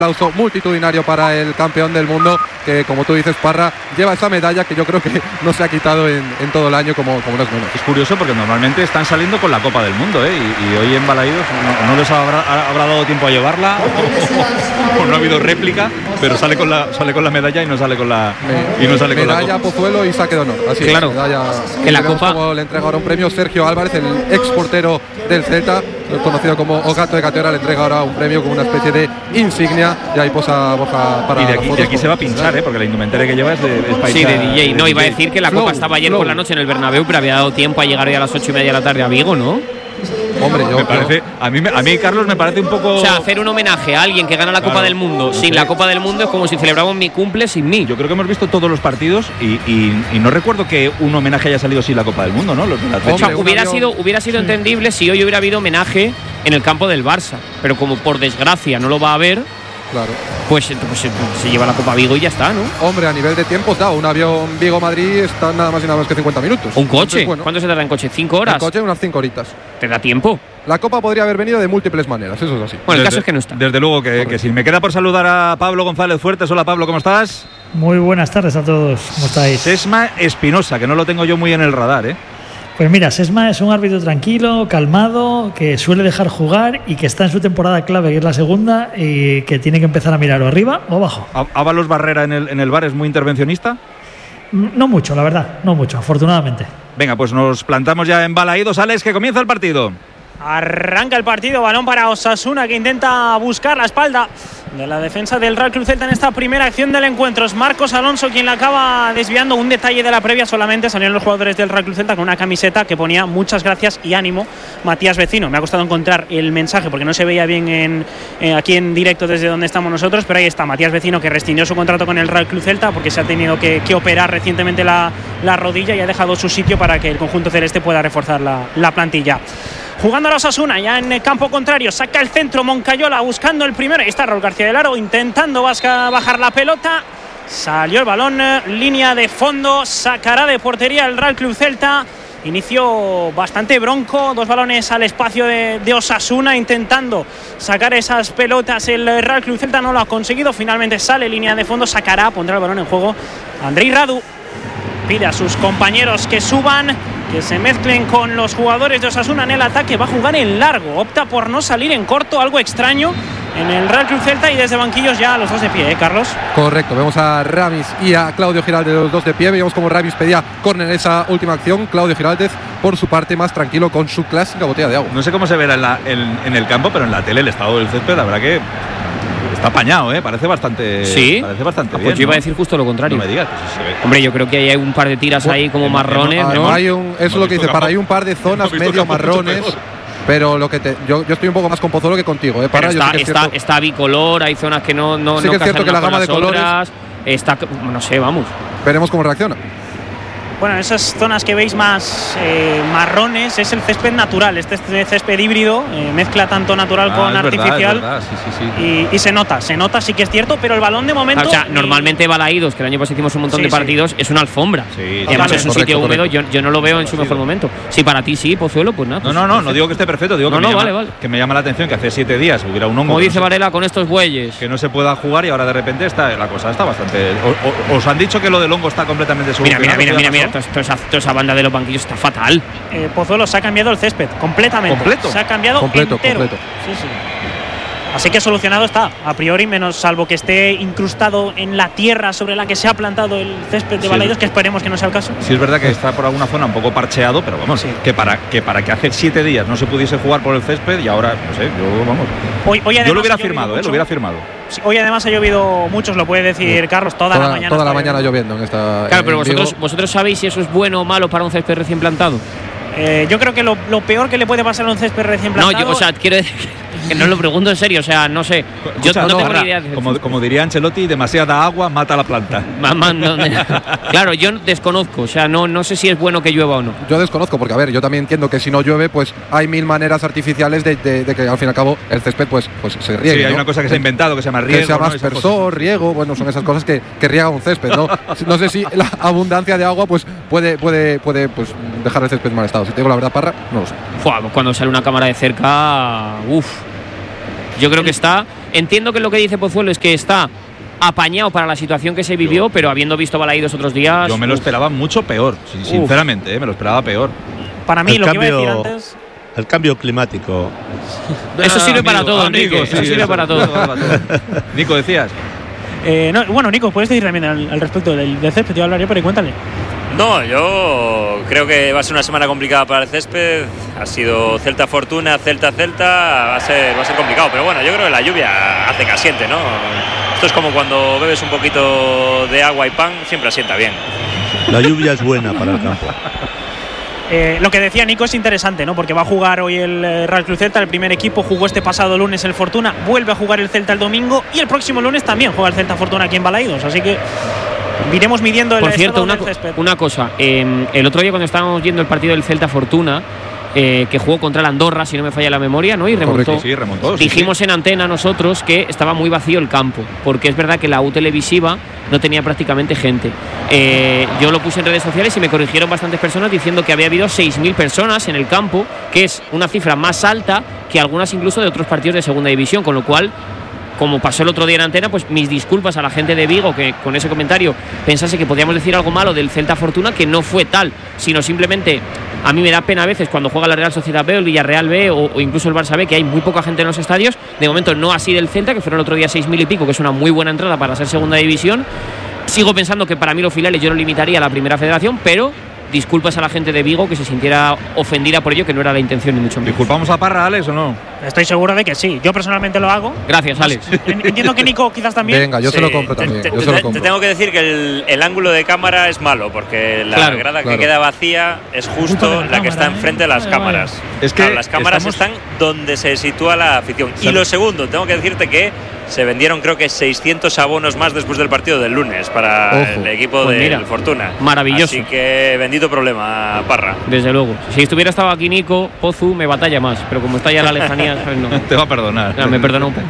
aplauso multitudinario para el campeón del mundo, que como tú dices, Parra, lleva esa medalla que yo creo que no se ha quitado en todo el año como no es menos. Es curioso porque normalmente están saliendo con la Copa del Mundo, y hoy en Balaídos no les habrá dado tiempo a llevarla o no ha habido réplica, pero sale con la medalla y no sale con la medalla, Pozuelo y saque de honor. Así claro, es, medalla, que la Copa como le entrega ahora un premio Sergio Álvarez, el ex portero del Celta, conocido como O Gato de Cateora, le entrega ahora un premio como una especie de insignia, y ahí posa Borja para. Y de aquí se va a pinchar, porque la indumentaria que lleva es de sí, de DJ. No, iba a decir que la Copa estaba ayer por la noche en el Bernabéu, pero había dado tiempo a llegar hoy a las 8:30 de la tarde a Vigo, ¿no? Hombre, me parece, a mí Carlos me parece un poco. O sea, hacer un homenaje a alguien que gana la Copa del Mundo sin la Copa del Mundo es como si celebramos mi cumple sin mí. Yo creo que hemos visto todos los partidos y no recuerdo que un homenaje haya salido sin la Copa del Mundo, ¿no? O sea, hubiera sido entendible si hoy hubiera habido homenaje en el campo del Barça, pero como por desgracia no lo va a haber. Claro. Pues se lleva la Copa Vigo y ya está, ¿no? Hombre, a nivel de tiempo está un avión Vigo-Madrid está nada más y nada menos que 50 minutos. ¿Un coche? Entonces, bueno, ¿cuánto se tarda en coche? ¿5 horas? Un coche, unas 5 horitas. ¿Te da tiempo? La Copa podría haber venido de múltiples maneras, eso es así. Bueno, el caso es que no está. Desde luego que sí. Me queda por saludar a Pablo González Fuertes. Hola, Pablo, ¿cómo estás? Muy buenas tardes a todos, ¿cómo estáis? Sesma Espinosa, que no lo tengo yo muy en el radar, ¿eh? Pues mira, Sesma es un árbitro tranquilo, calmado, que suele dejar jugar y que está en su temporada clave, que es la segunda, y que tiene que empezar a mirar o arriba o abajo. ¿Ábalos Barrera en el bar es muy intervencionista? No mucho, la verdad, no mucho, afortunadamente. Venga, pues nos plantamos ya en Balaídos, Alex, que comienza el partido. Arranca el partido, balón para Osasuna, que intenta buscar la espalda de la defensa del Real Club Celta en esta primera acción del encuentro. Es Marcos Alonso quien la acaba desviando. Un detalle de la previa, solamente salieron los jugadores del Real Club Celta con una camiseta que ponía muchas gracias y ánimo Matías Vecino. Me ha costado encontrar el mensaje porque no se veía bien aquí en directo desde donde estamos nosotros, pero ahí está Matías Vecino, que rescindió su contrato con el Real Club Celta porque se ha tenido que operar recientemente la rodilla y ha dejado su sitio para que el conjunto celeste pueda reforzar la plantilla. Jugando a la Osasuna, ya en el campo contrario, saca el centro Moncayola buscando el primero. Ahí está Raúl García del Aro intentando bajar la pelota. Salió el balón, línea de fondo, sacará de portería el Real Club Celta. Inicio bastante bronco, 2 balones al espacio de Osasuna intentando sacar esas pelotas. El Real Club Celta no lo ha conseguido, finalmente sale línea de fondo, sacará, pondrá el balón en juego Andrei Radu. Pide a sus compañeros que suban, que se mezclen con los jugadores de Osasuna en el ataque. Va a jugar en largo, opta por no salir en corto, algo extraño en el Real Club Celta, y desde banquillos ya los dos de pie, Carlos. Correcto, vemos a Ramis y a Claudio Giraldez, los dos de pie. Veíamos como Ramis pedía córner en esa última acción. Claudio Giraldez, por su parte, más tranquilo con su clásica botella de agua. No sé cómo se verá en el campo, pero en la tele el estado del césped, la verdad que está apañado, parece bastante. Sí, parece bastante pues bien. yo iba a decir justo lo contrario. No me digas, pues se ve. Hombre, yo creo que hay un par de tiras ahí como marrones, ¿no? Eso es lo que dice, hay un par de zonas medio marrones. Pero yo estoy un poco más con Pozuelo que contigo, Para, está bicolor, hay zonas que no sí que es cierto que la gama de colores está, no sé, vamos. Veremos cómo reacciona. Bueno, esas zonas que veis más marrones es el césped natural, este césped híbrido, mezcla tanto natural con artificial. Verdad. Sí. Y se nota, sí que es cierto, pero el balón de momento. O sea, normalmente Balaídos, que el año pasado hicimos un montón de partidos, es una alfombra. Sí, y además es un sitio húmedo, correcto. yo no lo veo en su mejor momento. Si para ti sí, Pozuelo, pues nada. Pues no digo que esté perfecto, digo que me llama la atención que hace 7 días hubiera un hongo. Como dice Varela, con estos bueyes. Que no se pueda jugar y ahora de repente la cosa está bastante. ¿Os han dicho que lo del hongo está completamente solucionado? Mira, toda esa banda de los banquillos está fatal. Pozuelo se ha cambiado el césped completamente. ¿Completo? Se ha cambiado completo. Sí. Así que solucionado está, a priori, menos salvo que esté incrustado en la tierra sobre la que se ha plantado el césped de Balaídos, que esperemos que no sea el caso. Sí, es verdad que está por alguna zona un poco parcheado, pero vamos, que para que hace 7 días no se pudiese jugar por el césped y ahora, no sé, yo lo hubiera firmado, lo hubiera firmado. Sí, hoy además ha llovido mucho, lo puede decir Carlos, toda la mañana lloviendo en esta. Claro, pero vosotros sabéis si eso es bueno o malo para un césped recién plantado. Yo creo que lo peor que le puede pasar a un césped recién plantado. Quiero decir que no lo pregunto en serio, no sé. Yo no tengo ni idea. Como diría Ancelotti, demasiada agua mata la planta. Claro, yo desconozco, no sé si es bueno que llueva o no. Yo desconozco, porque a ver, yo también entiendo que si no llueve, pues hay 1000 maneras artificiales de que al fin y al cabo el césped pues se riegue. Sí, hay una cosa que se ha inventado que se llama riego. Que se llama aspersor, riego, bueno, son esas cosas que riega un césped, ¿no? No sé si la abundancia de agua pues puede pues dejar el césped en mal estado. Si te digo la verdad, Parra, no lo sé. Cuando sale una cámara de cerca, yo creo que está entiendo que lo que dice Pozuelo es que está apañado para la situación que se vivió, pero habiendo visto Balaídos otros días… Yo me lo esperaba mucho peor, sinceramente, me lo esperaba peor. Para mí, lo que iba a decir antes… El cambio climático. Eso sirve para todo, Enrique. Eso sirve para todo. Nico, decías. Bueno, Nico, puedes decir también al respecto del césped, te iba a hablar yo, pero cuéntale. No, yo creo que va a ser una semana complicada para el césped. Ha sido Celta Fortuna, Celta, va a ser complicado. Pero bueno, yo creo que la lluvia hace que asiente, ¿no? Esto es como cuando bebes un poquito de agua y pan, siempre asienta bien. La lluvia es buena para el campo. Lo que decía Nico es interesante, ¿no? Porque va a jugar hoy el Real Club Celta, el primer equipo, jugó este pasado lunes el Fortuna, vuelve a jugar el Celta el domingo y el próximo lunes también juega el Celta Fortuna aquí en Balaídos, así que iremos midiendo el Por cierto, estado del césped. una cosa, el otro día cuando estábamos viendo el partido del Celta Fortuna, que jugó contra el Andorra, si no me falla la memoria, ¿no? Y remontó. Sí, remontó. Dijimos en antena nosotros que estaba muy vacío el campo, porque es verdad que la U televisiva no tenía prácticamente gente. Yo lo puse en redes sociales y me corrigieron bastantes personas diciendo que había habido 6.000 personas en el campo, que es una cifra más alta que algunas incluso de otros partidos de segunda división, con lo cual, como pasó el otro día en antena, pues mis disculpas a la gente de Vigo que con ese comentario pensase que podíamos decir algo malo del Celta Fortuna, que no fue tal, sino simplemente a mí me da pena a veces cuando juega la Real Sociedad B o el Villarreal B o incluso el Barça B, que hay muy poca gente en los estadios. De momento no así del Celta, que fueron el otro día 6.000 y pico, que es una muy buena entrada para ser segunda división. Sigo pensando que para mí los filiales yo lo limitaría a la primera federación, pero disculpas a la gente de Vigo que se sintiera ofendida por ello, que no era la intención ni mucho menos. ¿Disculpamos a Parra, Alex, o no? Estoy seguro de que sí. Yo personalmente lo hago. Gracias, Alex. Entiendo que Nico quizás también. Venga, yo se lo compro también. Te tengo que decir que el ángulo de cámara es malo, porque la grada que queda vacía es justo la que está enfrente de las cámaras. Es que las cámaras están donde se sitúa la afición. Y lo segundo, tengo que decirte que se vendieron creo que 600 abonos más después del partido del lunes para el equipo del Fortuna. Maravilloso. Así que bendito problema, Parra. Desde luego. Si estuviera estado aquí Nico, Pozu me batalla más, pero como está ya la lejanía, pues no. Te va a perdonar. No, me perdona un poco.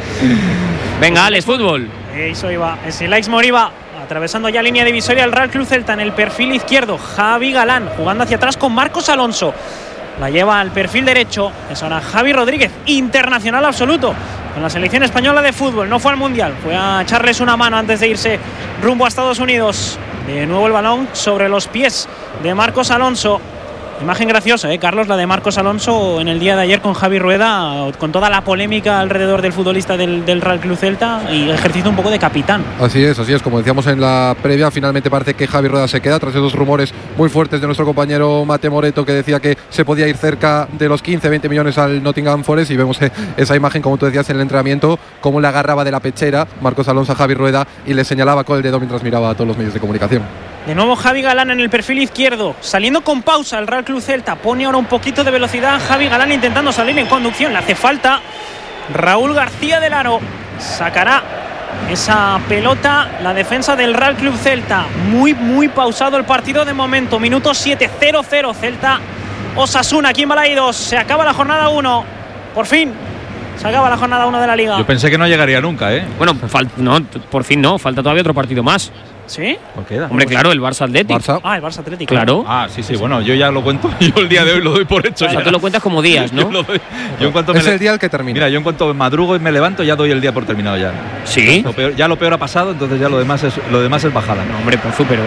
Venga, Alex, fútbol. Eso iba. Es el Aix Moriba. Atravesando ya línea divisoria el Real Club Celta en el perfil izquierdo. Javi Galán jugando hacia atrás con Marcos Alonso. La lleva al perfil derecho. Es ahora Javi Rodríguez, internacional absoluto con la selección española de fútbol. No fue al Mundial, fue a echarles una mano antes de irse rumbo a Estados Unidos. De nuevo el balón sobre los pies de Marcos Alonso. Imagen graciosa, Carlos, la de Marcos Alonso en el día de ayer con Javi Rueda, con toda la polémica alrededor del futbolista del Real Club Celta y ejercicio un poco de capitán. Así es, como decíamos en la previa, finalmente parece que Javi Rueda se queda tras esos rumores muy fuertes de nuestro compañero Mate Moreto, que decía que se podía ir cerca de los 15-20 millones al Nottingham Forest, y vemos esa imagen, como tú decías, en el entrenamiento, cómo le agarraba de la pechera Marcos Alonso a Javi Rueda y le señalaba con el dedo mientras miraba a todos los medios de comunicación. De nuevo Javi Galán en el perfil izquierdo, saliendo con pausa el Real Club Celta, pone ahora un poquito de velocidad Javi Galán intentando salir en conducción, le hace falta. Raúl García del Aro sacará esa pelota, la defensa del Real Club Celta. Muy pausado el partido de momento, minuto 7, 0-0 Celta Osasuna aquí en Balaídos. Se acaba la jornada 1, por fin se acaba la jornada 1 de la Liga. Yo pensé que no llegaría nunca, Bueno, no, por fin no, falta todavía otro partido más. ¿Sí? ¿Por qué? Hombre, claro, el Barça Atlético. El Barça Atlético. Claro. Sí, bueno, yo ya lo cuento. Yo el día de hoy lo doy por hecho. O sea, tú lo cuentas como días, ¿no? Yo en cuanto es el día el que termina. Mira, yo en cuanto madrugo y me levanto ya doy el día por terminado ya. ¿Sí? Lo peor ha pasado, entonces ya lo demás es bajada. No, hombre, Pozu, pero…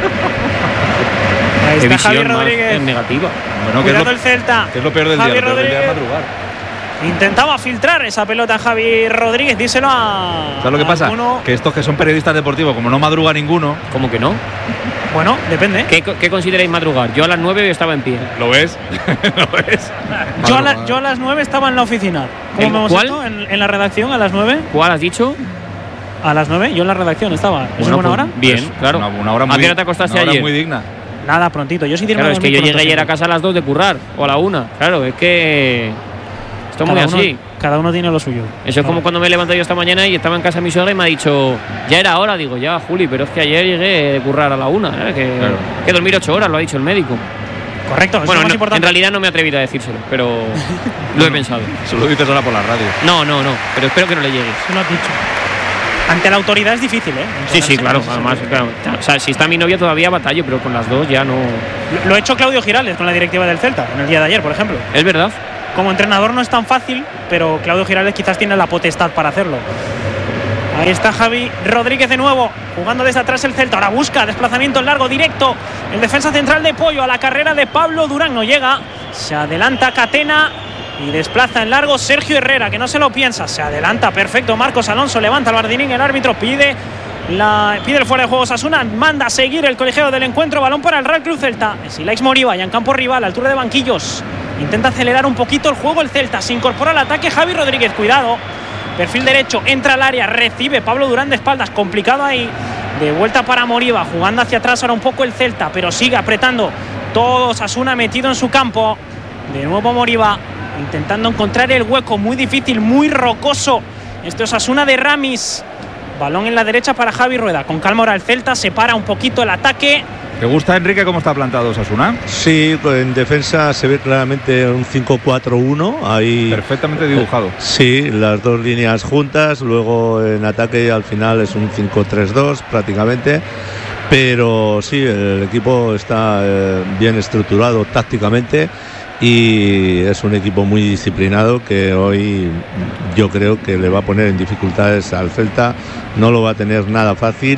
Ahí está Javi Rodríguez. Negativa. Bueno, cuidado el Celta. ¿Qué es lo peor del Javi día? Lo peor del día es Rodríguez. madrugar. Intentaba filtrar esa pelota Javi Rodríguez, díselo a… ¿Sabes lo que pasa? Que estos que son periodistas deportivos, como no madruga ninguno… ¿Cómo que no? Bueno, depende. ¿Qué consideráis madrugar? Yo a las 9 estaba en pie. ¿Lo ves? ¿Lo ves? Yo a las 9 estaba en la oficina. ¿Cómo ¿Cuál? esto? ¿En la redacción a las 9? ¿Cuál has dicho? A las 9, yo en la redacción estaba. ¿Es una buena hora? Bien, pues, claro. Una hora muy, ¿a qué hora te acostaste una hora ayer? muy digna. Nada, prontito. Yo sí Claro, es que yo llegué ayer a casa a las 2 de currar, o a la 1. Claro, es que… Esto es muy así. Cada uno tiene lo suyo. Eso es como cuando me he levantado yo esta mañana y estaba en casa mi suegra y me ha dicho, ya era hora. Digo, ya, Juli, pero es que ayer llegué de currar a la 1, que dormir 8 horas, lo ha dicho el médico. Correcto, eso bueno, es lo más importante. En realidad no me he atrevido a decírselo, pero lo he pensado. Se lo dices ahora por la radio. No, pero espero que no le llegue. Se lo has dicho. Ante la autoridad es difícil, Sí, claro. Además, claro. O sea, si está mi novia todavía batallo, pero con las dos ya no… Lo ha hecho Claudio Girales con la directiva del Celta, en el día de ayer, por ejemplo. ¿Es verdad? como entrenador no es tan fácil, pero Claudio Giraldez quizás tiene la potestad para hacerlo. Ahí está Javi Rodríguez de nuevo, jugando desde atrás el Celta. Ahora busca desplazamiento en largo, directo. El defensa central de Pollo a la carrera de Pablo Durán. No llega. Se adelanta Catena y desplaza en largo Sergio Herrera, que no se lo piensa. Se adelanta, perfecto. Marcos Alonso levanta el Bardinín. El árbitro pide el fuera de juego. Osasuna manda a seguir el colegiado del encuentro. Balón para el Real Club Celta. Silaix Moriba ya en campo rival, a la altura de banquillos. Intenta acelerar un poquito el juego el Celta. Se incorpora al ataque Javi Rodríguez. Cuidado. Perfil derecho, entra al área, recibe Pablo Durán de espaldas, complicado ahí. De vuelta para Moriba, jugando hacia atrás ahora un poco el Celta, pero sigue apretando todo Osasuna metido en su campo. De nuevo Moriba, intentando encontrar el hueco, muy difícil, muy rocoso. Este Osasuna de Ramis. Balón en la derecha para Javi Rueda. Con calma ahora el Celta, separa un poquito el ataque. ¿Te gusta, Enrique, cómo está plantado Osasuna? Sí, en defensa se ve claramente un 5-4-1 ahí. Perfectamente dibujado. Sí, las dos líneas juntas, luego en ataque al final es un 5-3-2 prácticamente. Pero sí, el equipo está bien estructurado tácticamente y es un equipo muy disciplinado que hoy yo creo que le va a poner en dificultades al Celta. No lo va a tener nada fácil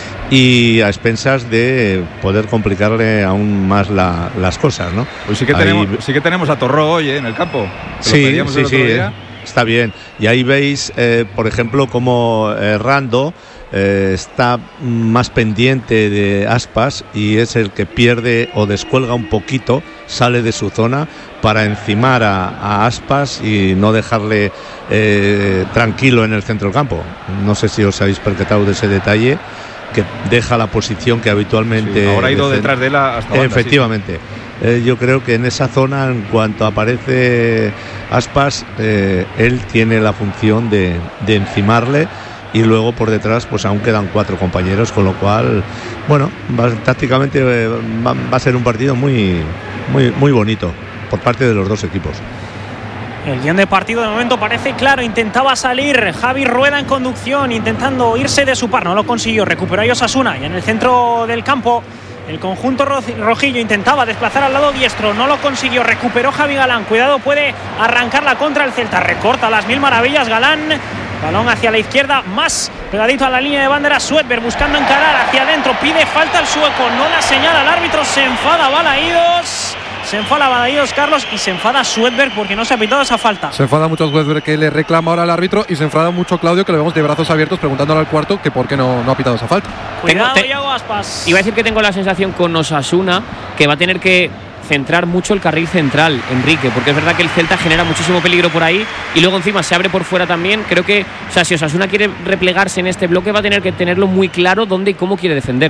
y a expensas de poder complicarle aún más las cosas, ¿no? Pues sí que tenemos a Torró hoy en el campo. Sí, está bien. Y ahí veis, por ejemplo, cómo Rando está más pendiente de Aspas y es el que pierde o descuelga un poquito, sale de su zona para encimar a Aspas y no dejarle tranquilo en el centro del campo. No sé si os habéis percatado de ese detalle, que deja la posición que habitualmente... Sí, ahora ha ido detrás de él hasta banda. Efectivamente. Sí. Yo creo que en esa zona, en cuanto aparece Aspas, él tiene la función de encimarle y luego por detrás pues aún quedan 4 compañeros, con lo cual, bueno, tácticamente va a ser un partido muy, muy, muy bonito por parte de los dos equipos. El guión de partido de momento parece claro. Intentaba salir Javi Rueda en conducción, intentando irse de su par. No lo consiguió. Recuperó a Osasuna. Y en el centro del campo, el conjunto rojillo intentaba desplazar al lado diestro. No lo consiguió. Recuperó Javi Galán. Cuidado, puede arrancarla contra el Celta. Recorta las mil maravillas Galán. Balón hacia la izquierda, más pegadito a la línea de bandera. Suetberg buscando encarar hacia adentro. Pide falta al sueco. No la señala el árbitro. Se enfada Balaídos. Se enfada Balaídos, Carlos, y se enfada Suetberg porque no se ha pitado esa falta. Se enfada mucho Suetberg, que le reclama ahora al árbitro, y se enfada mucho Claudio, que lo vemos de brazos abiertos preguntándole al cuarto que por qué no ha pitado esa falta. Cuidado, Iago Aspas. Iba a decir que tengo la sensación con Osasuna que va a tener que centrar mucho el carril central, Enrique, porque es verdad que el Celta genera muchísimo peligro por ahí y luego encima se abre por fuera también. Creo que, o sea, si Osasuna quiere replegarse en este bloque, va a tener que tenerlo muy claro dónde y cómo quiere defender.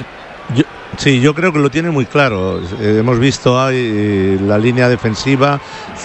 Yo creo que lo tiene muy claro. Hemos visto ahí la línea defensiva,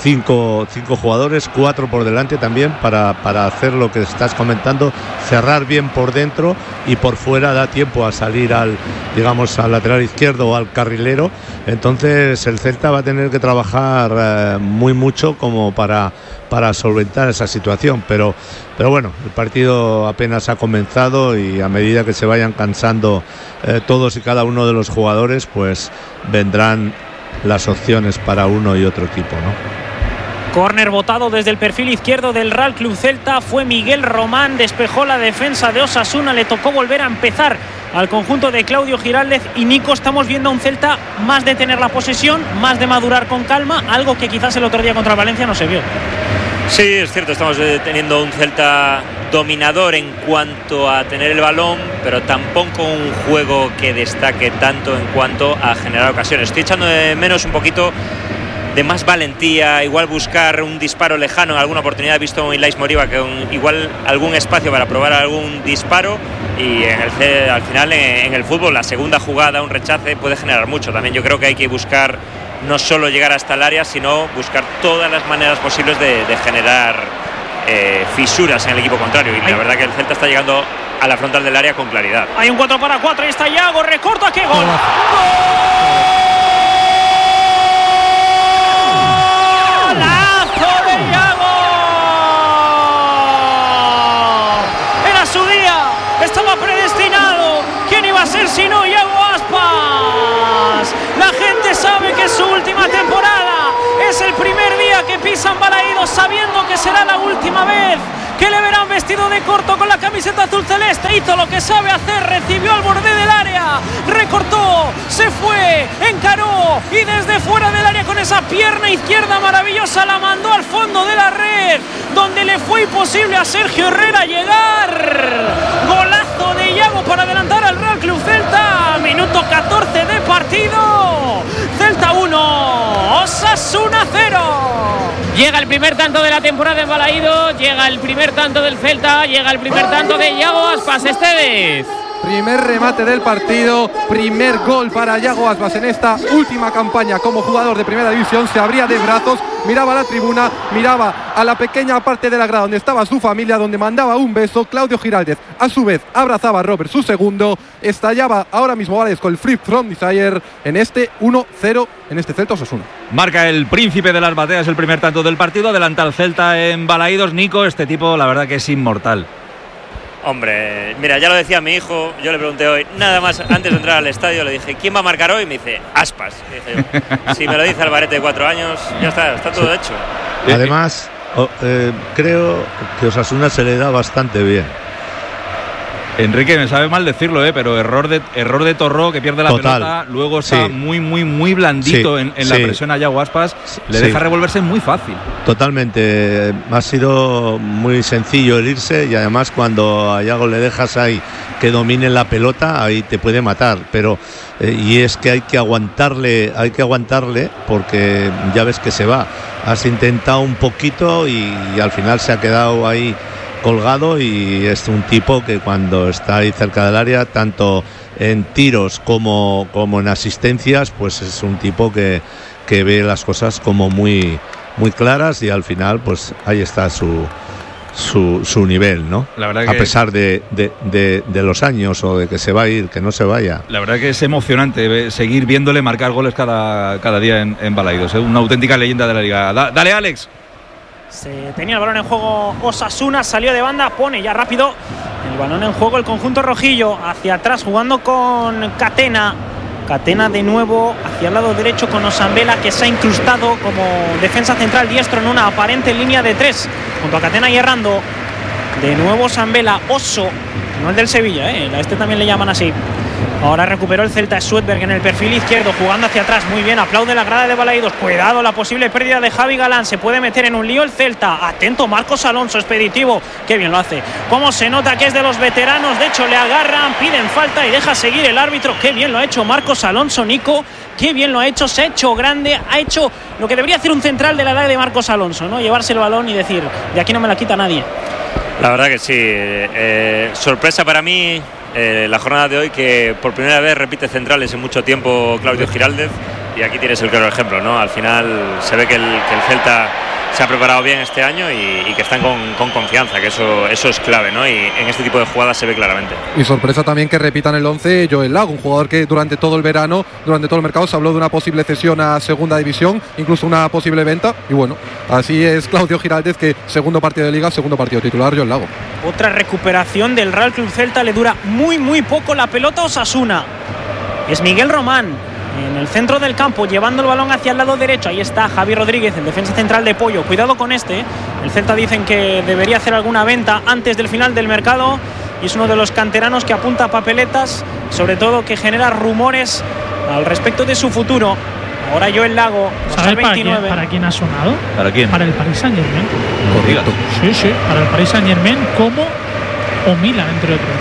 5 jugadores, 4 por delante también para hacer lo que estás comentando, cerrar bien por dentro y por fuera da tiempo a salir al lateral izquierdo o al carrilero. Entonces el Celta va a tener que trabajar muy mucho como para solventar esa situación, pero bueno, el partido apenas ha comenzado y a medida que se vayan cansando todos y cada uno de los jugadores, pues vendrán las opciones para uno y otro equipo, ¿no? Córner botado desde el perfil izquierdo del Real Club Celta. Fue Miguel Román, despejó la defensa de Osasuna. Le tocó volver a empezar al conjunto de Claudio Giraldez. Y Nico, estamos viendo a un Celta más de tener la posesión, más de madurar con calma, algo que quizás el otro día contra el Valencia no se vio. Sí, es cierto, estamos teniendo un Celta dominador en cuanto a tener el balón, pero tampoco un juego que destaque tanto en cuanto a generar ocasiones. Estoy echando de menos un poquito de más valentía, igual buscar un disparo lejano en alguna oportunidad. He visto en Silaix Moriba que igual algún espacio para probar algún disparo, y al final en el fútbol la segunda jugada, un rechace, puede generar mucho. También yo creo que hay que buscar no solo llegar hasta el área, sino buscar todas las maneras posibles de generar fisuras en el equipo contrario, y la verdad que el Celta está llegando a la frontal del área con claridad. Hay un 4-4, ahí está Iago, recorta, ¡qué gol! ¡Gol! Estaba predestinado. ¿Quién iba a ser sino Iago Aspas? La gente sabe que es su última temporada. Es el primer día que pisan Balaídos, sabiendo que será la última vez que le verán vestido de corto con la camiseta azul celeste. Hizo lo que sabe hacer, recibió al borde del área, recortó, se fue, encaró y desde fuera del área con esa pierna izquierda maravillosa la mandó al fondo de la red, donde le fue imposible a Sergio Herrera llegar. Golazo de Iago para adelantar al Real Club Celta. Minuto 14 de partido. Celta 1, Osasuna 0. Llega el primer tanto de la temporada en Balaídos, llega el primer tanto del Celta, llega el primer tanto de Iago Aspas. Estevez. Primer remate del partido, primer gol para Iago Aspas en esta última campaña como jugador de primera división. Se abría de brazos, miraba a la tribuna, miraba a la pequeña parte de la grada donde estaba su familia, donde mandaba un beso. Claudio Giraldez a su vez abrazaba a Robert, su segundo. Estallaba ahora mismo Vales con el Free From Desire en este 1-0 en este Celta Osasuna. Marca el príncipe de las bateas el primer tanto del partido, adelanta al Celta en Balaídos. Nico, este tipo la verdad que es inmortal. Hombre, mira, ya lo decía mi hijo, yo le pregunté hoy, nada más antes de entrar al estadio, le dije, ¿quién va a marcar hoy? Y me dice, Aspas. Y dije yo, si me lo dice Alvarete de 4 años, ya está todo hecho. Además, creo que Osasuna se le da bastante bien. Enrique, me sabe mal decirlo, pero error de Torró, que pierde la pelota, luego está muy blandito en la presión a Iago Aspas, le deja revolverse muy fácil. Totalmente, ha sido muy sencillo el irse, y además cuando a Iago le dejas ahí que domine la pelota, ahí te puede matar, pero y es que hay que aguantarle porque ya ves que se va. Has intentado un poquito y al final se ha quedado ahí colgado, y es un tipo que cuando está ahí cerca del área, tanto en tiros como en asistencias, pues es un tipo que ve las cosas como muy claras, y al final pues ahí está su nivel, ¿no? La verdad a pesar de los años, o de que se va a ir, que no se vaya. La verdad que es emocionante seguir viéndole marcar goles cada día en Balaídos, una auténtica leyenda de la liga. Dale, Alex. Se tenía el balón en juego Osasuna, salió de banda, pone ya rápido el balón en juego el conjunto rojillo, hacia atrás jugando con Catena de nuevo hacia el lado derecho con Osambela, que se ha incrustado como defensa central diestro en una aparente línea de 3 junto a Catena y errando. De nuevo Osambela, Oso, no el del Sevilla, a este también le llaman así. Ahora recuperó el Celta, Sweetberg en el perfil izquierdo, jugando hacia atrás, muy bien, aplaude la grada de Balaídos. Cuidado, la posible pérdida de Javi Galán, se puede meter en un lío el Celta. Atento Marcos Alonso, expeditivo, qué bien lo hace. Cómo se nota que es de los veteranos, de hecho le agarran, piden falta y deja seguir el árbitro. Qué bien lo ha hecho Marcos Alonso, Nico, qué bien lo ha hecho, se ha hecho grande, ha hecho lo que debería hacer un central de la edad de Marcos Alonso, ¿no? Llevarse el balón y decir, de aquí no me la quita nadie. La verdad que sí, sorpresa para mí la jornada de hoy, que por primera vez repite centrales en mucho tiempo Claudio Giraldez, y aquí tienes el claro ejemplo, ¿no? Al final se ve que el Celta se ha preparado bien este año y que están con confianza, que eso es clave, ¿no? Y en este tipo de jugadas se ve claramente. Y sorpresa también que repitan el 11 Joel Lago, un jugador que durante todo el verano, durante todo el mercado, se habló de una posible cesión a segunda división, incluso una posible venta, y bueno, así es Claudio Giraldez, que segundo partido de liga, segundo partido titular, Joel Lago. Otra recuperación del Real Club Celta, le dura muy poco la pelota a Osasuna. Es Miguel Román en el centro del campo, llevando el balón hacia el lado derecho. Ahí está Javi Rodríguez, el defensa central de Pollo. Cuidado con este. El Celta dicen que debería hacer alguna venta antes del final del mercado, y es uno de los canteranos que apunta a papeletas, sobre todo que genera rumores al respecto de su futuro. Ahora Joel Lago, ¿sabes para quién ha sonado? ¿Para quién? Para el Paris Saint-Germain. Correcto. Sí, para el Paris Saint-Germain, como o Milan, entre otros.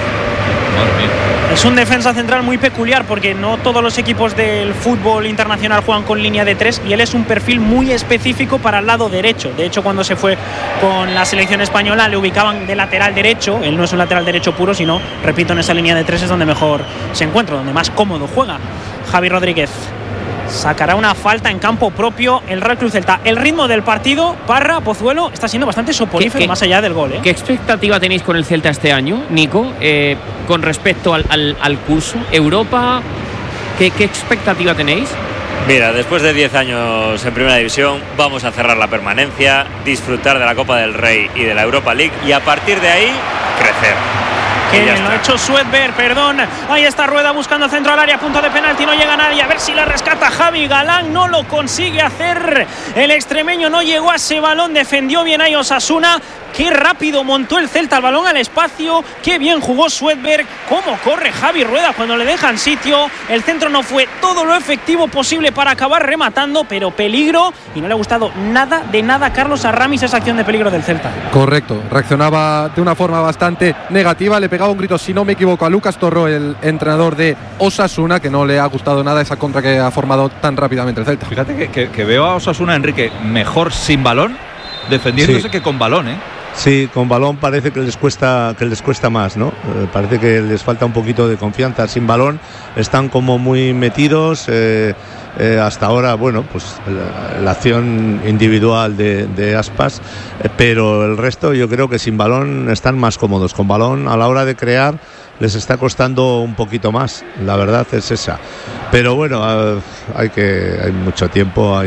Es un defensa central muy peculiar, porque no todos los equipos del fútbol internacional juegan con línea de 3, y él es un perfil muy específico para el lado derecho. De hecho, cuando se fue con la selección española le ubicaban de lateral derecho. Él no es un lateral derecho puro, sino, repito, en esa línea de 3 es donde mejor se encuentra, donde más cómodo juega. Javi Rodríguez sacará una falta en campo propio el Real Club Celta. El ritmo del partido, Parra, Pozuelo, está siendo bastante soporífero más allá del gol. ¿Qué expectativa tenéis con el Celta este año, Nico? Con respecto al curso, Europa, ¿qué expectativa tenéis? Mira, después de 10 años en Primera División, vamos a cerrar la permanencia, disfrutar de la Copa del Rey y de la Europa League, y a partir de ahí, crecer. Que lo ha hecho Swedberg, perdón. Ahí está Rueda buscando centro al área, punto de penalti, no llega nadie. A ver si la rescata Javi Galán, no lo consigue hacer. El extremeño no llegó a ese balón, defendió bien ahí Osasuna. Qué rápido montó el Celta el balón al espacio, qué bien jugó Swedberg, cómo corre Javi Rueda cuando le dejan sitio. El centro no fue todo lo efectivo posible para acabar rematando, pero peligro, y no le ha gustado nada a Carlos Arramis esa acción de peligro del Celta. Correcto, reaccionaba de una forma bastante negativa, le pegaba un grito, si no me equivoco, a Lucas Torró, el entrenador de Osasuna, que no le ha gustado nada esa contra que ha formado tan rápidamente el Celta. Fíjate que veo a Osasuna, Enrique, mejor sin balón, defendiéndose que con balón, ¿eh? Sí, con balón parece que les cuesta más, ¿no? Parece que les falta un poquito de confianza. Sin balón están como muy metidos. Hasta ahora, bueno, pues la acción individual de Aspas, pero el resto yo creo que sin balón están más cómodos. Con balón a la hora de crear les está costando un poquito más, la verdad es esa. Pero bueno, hay mucho tiempo,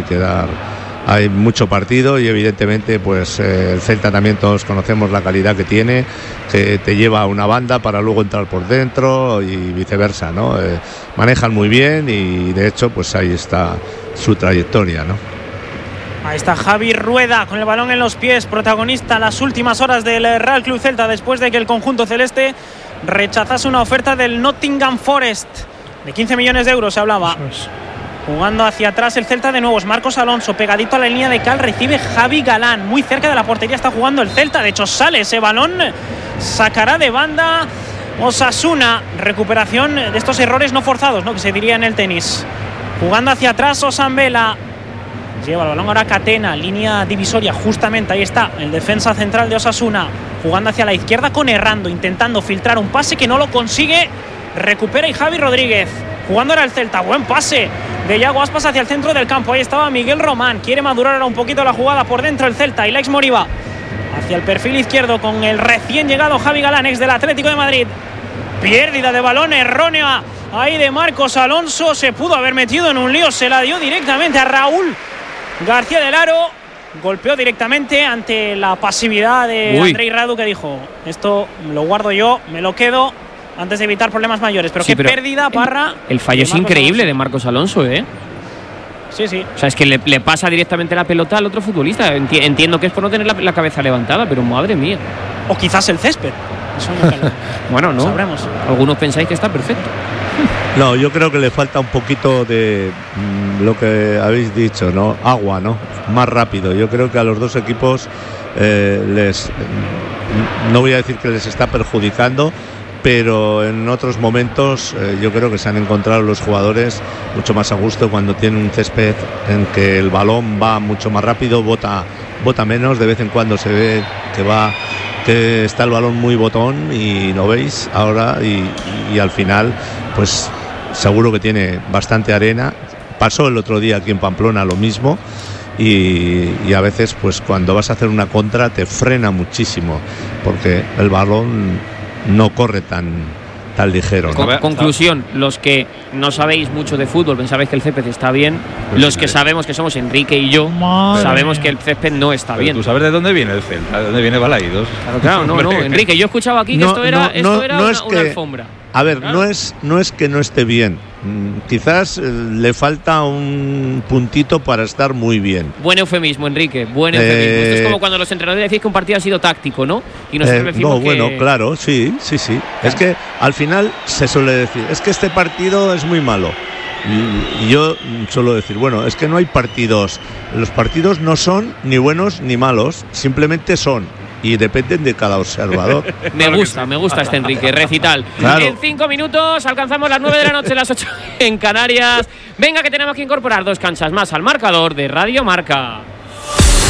hay mucho partido y evidentemente pues el Celta también todos conocemos la calidad que tiene, que te lleva a una banda para luego entrar por dentro y viceversa, ¿no? Manejan muy bien y de hecho pues ahí está su trayectoria, ¿no? Ahí está Javi Rueda con el balón en los pies, protagonista las últimas horas del Real Club Celta después de que el conjunto celeste rechazase una oferta del Nottingham Forest de 15 millones de euros, se hablaba. Jugando hacia atrás el Celta de nuevo, es Marcos Alonso pegadito a la línea de cal, recibe Javi Galán, muy cerca de la portería está jugando el Celta, de hecho sale ese balón, sacará de banda Osasuna, recuperación de estos errores no forzados, ¿no?, que se diría en el tenis. Jugando hacia atrás Osambela, lleva el balón ahora Catena, línea divisoria, justamente ahí está el defensa central de Osasuna, jugando hacia la izquierda con Errando, intentando filtrar un pase que no lo consigue, recupera y Javi Rodríguez. Jugando ahora el Celta, buen pase de Yago Aspas hacia el centro del campo. Ahí estaba Miguel Román, quiere madurar ahora un poquito la jugada por dentro el Celta. Y Lex Moriba hacia el perfil izquierdo con el recién llegado Javi Galán, ex del Atlético de Madrid. Pérdida de balón errónea ahí de Marcos Alonso, se pudo haber metido en un lío, se la dio directamente a Raúl García del Aro. Golpeó directamente ante la pasividad de Andrei Radu, que dijo: esto lo guardo yo, me lo quedo, antes de evitar problemas mayores. Pero sí, qué pérdida, Parra. El fallo es increíble de Marcos Alonso, ¿eh? Sí, sí. O sea, es que le pasa directamente la pelota al otro futbolista. Entiendo que es por no tener la cabeza levantada, pero madre mía. O quizás el césped. Eso bueno, no. Sabremos. Algunos pensáis que está perfecto. No, yo creo que le falta un poquito de lo que habéis dicho, ¿no? Agua, ¿no? Más rápido. Yo creo que a los dos equipos no voy a decir que les está perjudicando, pero en otros momentos yo creo que se han encontrado los jugadores mucho más a gusto cuando tienen un césped en que el balón va mucho más rápido, bota menos, de vez en cuando se ve que está el balón muy botón y lo veis ahora y al final pues seguro que tiene bastante arena. Pasó el otro día aquí en Pamplona lo mismo y a veces pues cuando vas a hacer una contra te frena muchísimo porque el balón no corre tan ligero, ¿no? Conclusión, los que no sabéis mucho de fútbol pensabais que el césped está bien, pues los que sabemos que somos Enrique y yo, sabemos que el césped no está bien. ¿Tú sabes de dónde viene el Celta? ¿De dónde viene Balaídos? Claro, no, Enrique, yo escuchaba aquí que esto era una alfombra. A ver, claro. no es que no esté bien. Quizás le falta un puntito para estar muy bien. Buen eufemismo, Enrique, buen eufemismo. Esto es como cuando los entrenadores decís que un partido ha sido táctico, ¿no? Y nosotros decimos que... Bueno, claro, sí. Es que al final se suele decir, es que este partido es muy malo. Y yo suelo decir, bueno, es que no hay partidos. Los partidos no son ni buenos ni malos, simplemente son. Y dependen de cada observador. Me gusta este Enrique, recital. Claro. En 5 minutos alcanzamos las 9 de la noche, las 8 en Canarias. Venga, que tenemos que incorporar 2 canchas más al marcador de Radio Marca.